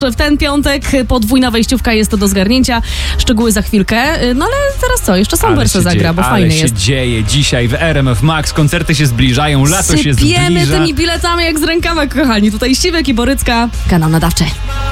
W ten piątek podwójna wejściówka jest to do zgarnięcia. Szczegóły za chwilkę. No ale teraz co? Jeszcze Samber se zagra, bo fajny jest. Ale się dzieje dzisiaj w RMF Max. Koncerty się zbliżają, lato się zbliża. Sypiemy tymi biletami jak z rękawa, kochani. Tutaj Siwek i Borycka. Kanał Nadawczy.